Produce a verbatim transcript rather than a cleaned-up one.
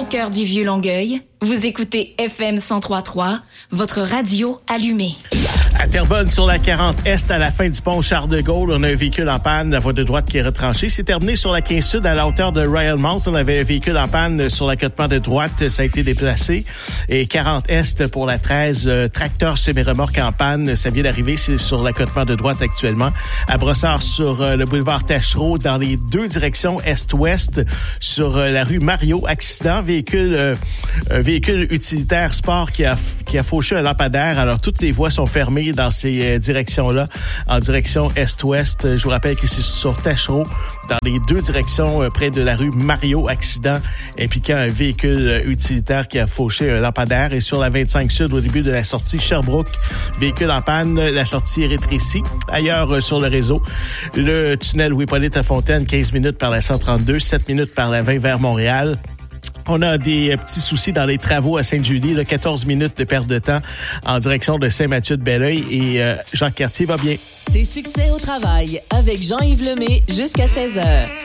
cœur du vieux Longueuil, vous écoutez F M cent trois virgule trois, votre radio allumée. À Terrebonne, sur la quarante Est, à la fin du pont Charles-de-Gaulle, on a un véhicule en panne, la voie de droite qui est retranchée. C'est terminé sur la quinze Sud, à la hauteur de Royal Mount. On avait un véhicule en panne sur l'accotement de droite, ça a été déplacé. Et quarante Est pour la treize, euh, tracteur semi-remorque en panne, ça vient d'arriver, c'est sur l'accotement de droite actuellement. À Brossard, sur euh, le boulevard Tachereau, dans les deux directions Est-Ouest, sur euh, la rue Mario, accident, véhicule, euh, un véhicule utilitaire sport qui a, qui a fauché un lampadaire. Alors, toutes les voies sont fermées dans ces euh, directions-là, en direction Est-Ouest. Je vous rappelle que c'est sur Tachereau, dans les deux directions, euh, près de la rue Mario, accident impliquant un véhicule euh, utilitaire qui a fauché un lampadaire. Et sur la vingt-cinq Sud, au début de la sortie Sherbrooke, véhicule en panne, la sortie est rétrécie. Ailleurs euh, sur le réseau, le tunnel Louis-Hippolyte à Fontaine, quinze minutes par la cent trente-deux, sept minutes par la vingt vers Montréal. On a des petits soucis dans les travaux à Sainte-Julie, là, quatorze minutes de perte de temps en direction de Saint-Mathieu-de-Belleuil et euh, Jacques Cartier va bien. Tes succès au travail avec Jean-Yves Lemay jusqu'à seize heures.